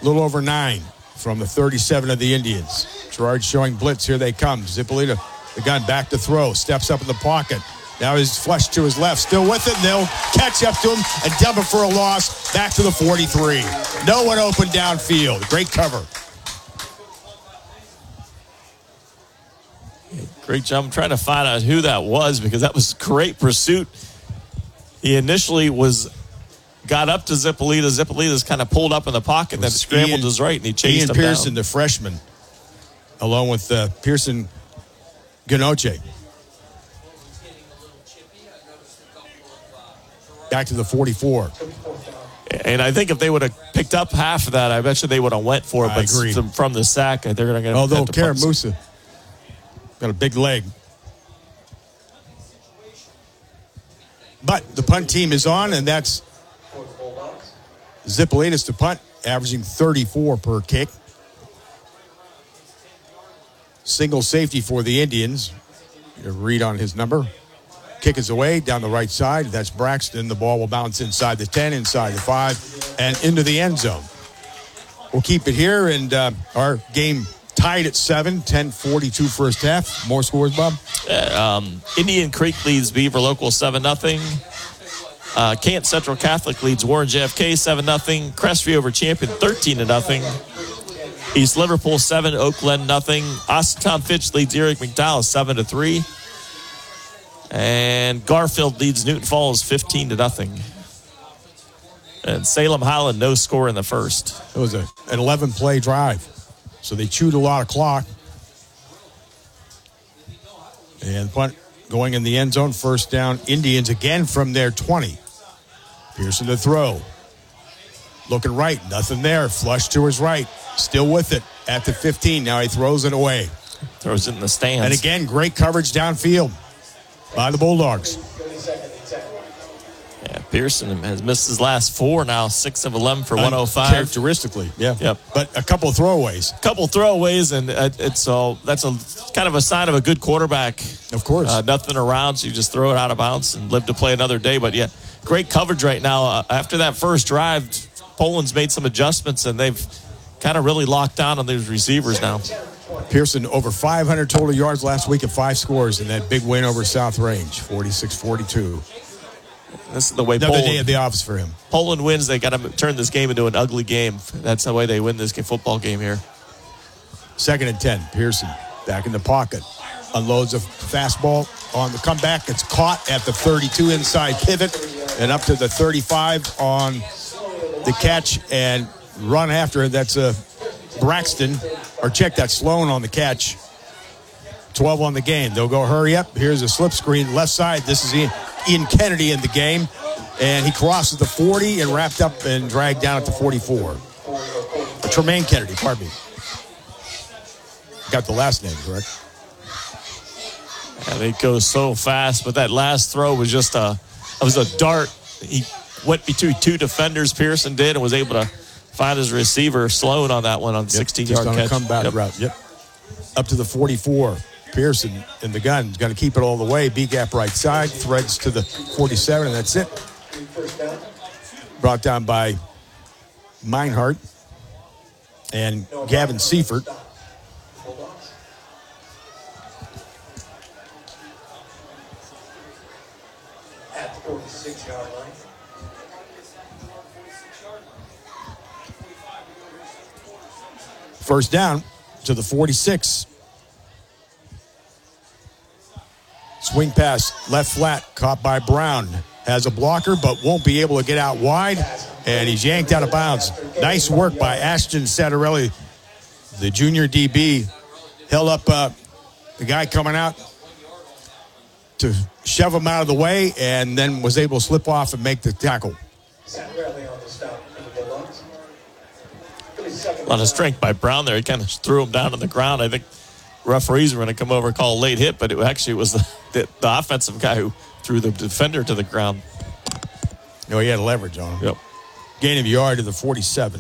A little over 9 from the 37 of the Indians. Gerard showing blitz. Here they come. Zippolita, the gun, back to throw. Steps up in the pocket. Now he's flushed to his left. Still with it. And they'll catch up to him and dump it for a loss. Back to the 43. No one open downfield. Great cover. Great job. I'm trying to find out who that was because that was great pursuit. He initially got up to Zippolita. Zippolita's kind of pulled up in the pocket, then scrambled to his right, and he chased him Pearson, down. the freshman, along with Pearson Ganoche. Back to the 44. And I think if they would have picked up half of that, I bet you they would have went for it. I but agree. From the sack, they're going to get. Although Karam Musa got a big leg. But the punt team is on, and that's Zippolita's to punt, averaging 34 per kick. Single safety for the Indians. You read on his number. Kick is away down the right side. That's Braxton. The ball will bounce inside the 10, inside the 5, and into the end zone. We'll keep it here, and our game tied at 7, 10:42 first half. More scores, Bob? Indian Creek leads Beaver Local 7-0. Kent Central Catholic leads Warren JFK 7-0. Crestview over Champion 13-0. East Liverpool 7, Oakland 0. Austintown Fitch leads Eric McDowell 7-3. And Garfield leads Newton Falls 15-0. And Salem Highland, no score in the first. It was an 11-play drive. So they chewed a lot of clock. And punt going in the end zone. First down, Indians again from their 20. Pearson to throw. Looking right, nothing there. Flush to his right. Still with it at the 15. Now he throws it away. Throws it in the stands. And again, great coverage downfield by the Bulldogs. Yeah, Pearson has missed his last 4 now, 6 of 11 for 105. Characteristically, yeah. Yep. But a couple of throwaways. And that's a kind of a sign of a good quarterback. Of course. Nothing around, so you just throw it out of bounds and live to play another day. But yeah, great coverage right now. After that first drive, Poland's made some adjustments, and they've kind of really locked down on these receivers now. Pearson over 500 total yards last week and 5 scores in that big win over South Range, 46-42. This is the way Another day at the office for him. Poland wins. They got to turn this game into an ugly game. That's the way they win this football game here. 2nd and 10. Pearson back in the pocket. Unloads a fastball on the comeback. It's caught at the 32 inside pivot and up to the 35 on the catch and run after. That's Braxton. Or check that, Sloan on the catch. 12 on the game. They'll go hurry up. Here's a slip screen left side. This is Ian Kennedy in the game. And he crosses the 40 and wrapped up and dragged down at the 44. Tremaine Kennedy, pardon me. Got the last name, correct? And it goes so fast, but that last throw was just a dart. He went between 2 defenders, Pearson did, and was able to find his receiver, Sloan, on that one on 16-yard catch. Just on a comeback route, yep. Up to the 44. Pearson in the gun. He's going to keep it all the way. B-gap right side. Threads to the 47, and that's it. Brought down by Meinhardt and Gavin Seifert. At the 46-yard line. First down to the 46. Swing pass, left flat, caught by Brown. Has a blocker, but won't be able to get out wide. And he's yanked out of bounds. Nice work by Ashton Sattarelli. The junior DB held up the guy coming out to shove him out of the way and then was able to slip off and make the tackle. A lot of strength by Brown there. He kind of threw him down on the ground. I think referees were going to come over and call a late hit, but it was the offensive guy who threw the defender to the ground. No, he had leverage on him. Yep. Gain of yard to the 47.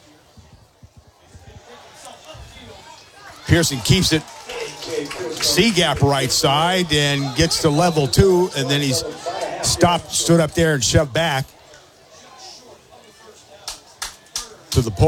Pearson keeps it C-gap right side and gets to level 2, and then he's stood up there and shoved back to the pole.